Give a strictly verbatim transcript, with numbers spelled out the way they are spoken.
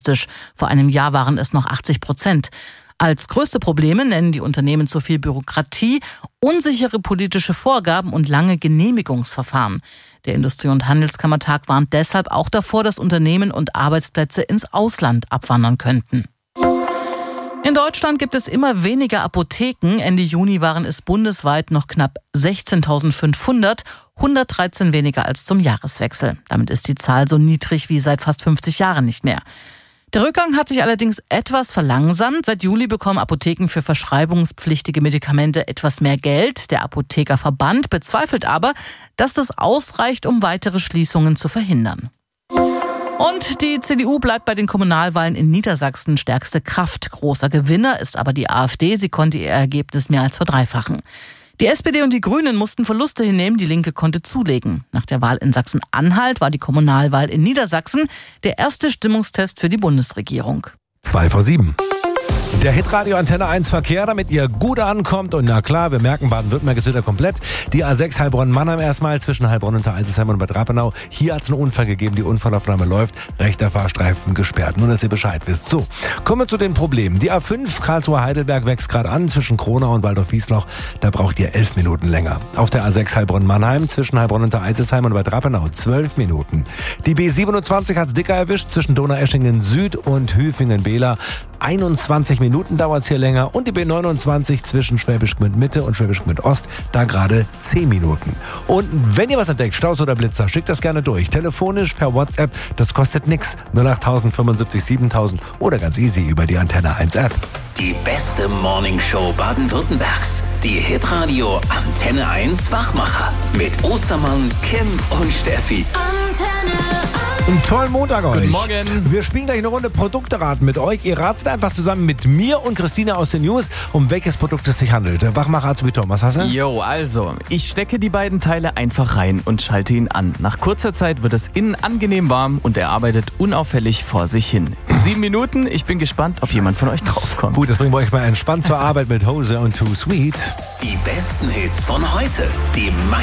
Vor einem Jahr waren es noch achtzig Prozent. Als größte Probleme nennen die Unternehmen zu viel Bürokratie, unsichere politische Vorgaben und lange Genehmigungsverfahren. Der Industrie- und Handelskammertag warnt deshalb auch davor, dass Unternehmen und Arbeitsplätze ins Ausland abwandern könnten. In Deutschland gibt es immer weniger Apotheken. Ende Juni waren es bundesweit noch knapp sechzehntausendfünfhundert, hundertdreizehn weniger als zum Jahreswechsel. Damit ist die Zahl so niedrig wie seit fast fünfzig Jahren nicht mehr. Der Rückgang hat sich allerdings etwas verlangsamt. Seit Juli bekommen Apotheken für verschreibungspflichtige Medikamente etwas mehr Geld. Der Apothekerverband bezweifelt aber, dass das ausreicht, um weitere Schließungen zu verhindern. Und die C D U bleibt bei den Kommunalwahlen in Niedersachsen stärkste Kraft. Großer Gewinner ist aber die AfD. Sie konnte ihr Ergebnis mehr als verdreifachen. Die S P D und die Grünen mussten Verluste hinnehmen, die Linke konnte zulegen. Nach der Wahl in Sachsen-Anhalt war die Kommunalwahl in Niedersachsen der erste Stimmungstest für die Bundesregierung. Zwei vor sieben. Der Hitradio Antenne eins Verkehr, damit ihr gut ankommt. Und na klar, wir merken, Baden-Württemberg ist wieder komplett. Die A sechs Heilbronn-Mannheim erstmal zwischen Heilbronn und Eisesheim und Bad Rappenau. Hier hat es einen Unfall gegeben, die Unfallaufnahme läuft. Rechter Fahrstreifen gesperrt, nur dass ihr Bescheid wisst. So, kommen wir zu den Problemen. Die A fünf Karlsruhe-Heidelberg wächst gerade an zwischen Kronau und Waldorf-Wiesloch. Da braucht ihr elf Minuten länger. Auf der A sechs Heilbronn-Mannheim zwischen Heilbronn und Eisesheim und Bad Rappenau zwölf Minuten. Die B siebenundzwanzig hat's dicker erwischt zwischen Donaueschingen Süd und Hüfingen-Behla. einundzwanzig Minuten dauert es hier länger und die B neunundzwanzig zwischen Schwäbisch Gmünd Mitte und Schwäbisch Gmünd Ost, da gerade zehn Minuten. Und wenn ihr was entdeckt, Staus oder Blitzer, schickt das gerne durch. Telefonisch, per WhatsApp, das kostet nix. null acht fünfundsiebzig siebentausend oder ganz easy über die Antenne eins App. Die beste Morningshow Baden-Württembergs. Die Hitradio Antenne eins Wachmacher. Mit Ostermann, Kim und Steffi. Antenne eins. Einen tollen Montag euch. Guten Morgen. Wir spielen gleich eine Runde Produkte raten mit euch. Ihr ratet einfach zusammen mit mir und Christina aus den News, um welches Produkt es sich handelt. Wachmacher Azubi-Tom, was hast du? Jo, also, ich stecke die beiden Teile einfach rein und schalte ihn an. Nach kurzer Zeit wird es innen angenehm warm und er arbeitet unauffällig vor sich hin. In sieben Minuten, ich bin gespannt, ob jemand von euch draufkommt. Gut, das bringen wir euch mal entspannt zur Arbeit mit Hose und Too Sweet. Die besten Hits von heute. Die